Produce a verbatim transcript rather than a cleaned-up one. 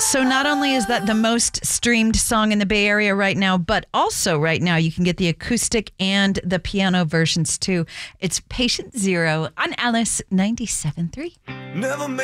So not only is that the most streamed song in the Bay Area right now, but also right now you can get the acoustic and the piano versions too. It's Patient Zero on Alice ninety-seven point three. Never